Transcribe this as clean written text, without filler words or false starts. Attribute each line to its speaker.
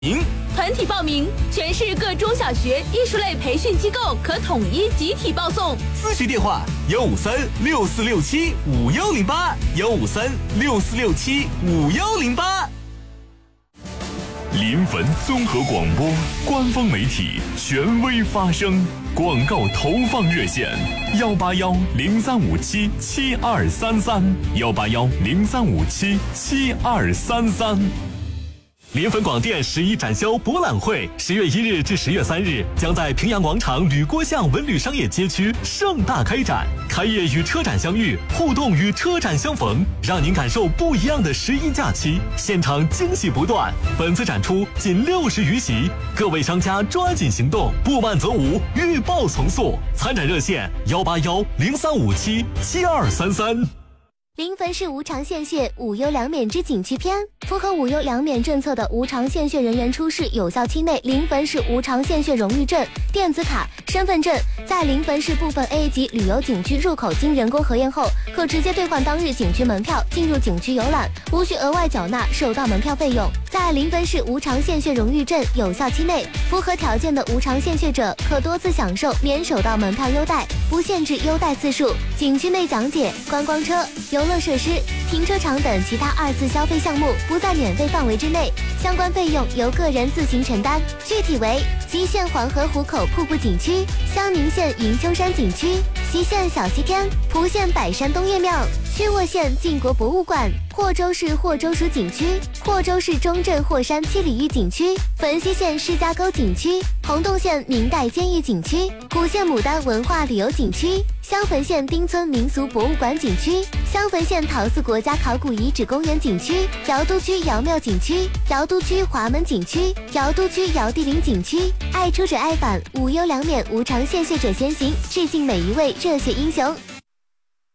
Speaker 1: 团体报名，全市各中小学艺术类培训机构可统一集体报送。
Speaker 2: 咨询电话153-6467-5108，153-6467-5108。
Speaker 3: 临汾综合广播官方媒体，权威发声。广告投放热线：181-0357-7233，181-0357-7233。临汾广电11展销博览会10月1日至10月3日将在平阳广场吕郭巷文旅商业街区盛大开展，开业与车展相遇，互动与车展相逢，让您感受不一样的11假期，现场惊喜不断。本次展出仅60余席，各位商家抓紧行动，不慢则无，预报从速。参展热线181-0357-7233。
Speaker 4: 临汾市无偿献血无忧两免之景区篇，符合无忧两免政策的无偿献血人员出示有效期内临汾市无偿献血荣誉证、电子卡、身份证，在临汾市部分 A 级旅游景区入口经人工核验后，可直接兑换当日景区门票进入景区游览，无需额外缴纳首道门票费用。在临汾市无偿献血荣誉证有效期内，符合条件的无偿献血者可多次享受免首道门票优待，不限制优待次数。景区内讲解、观光车、游乐设施、停车场等其他2次消费项目不在免费范围之内，相关费用由个人自行承担。具体为：吉县黄河湖口瀑布景区、襄宁县云丘山景区、隰县小西天、蒲县百山东岳庙、曲沃县晋国博物馆、霍州市霍州蜀景区、霍州市中镇霍山七里峪景区、汾西县施家沟景区、洪洞县明代监狱景区、古县牡丹文化旅游景区、襄汾县丁村民俗博物馆景区、襄汾县陶寺国家考古遗址公园景区、瑶都区瑶庙景区、瑶都区华门景区、瑶都区瑶地陵景区。爱出者爱返，无忧两免无偿献血者先行，致敬每一位热血英雄。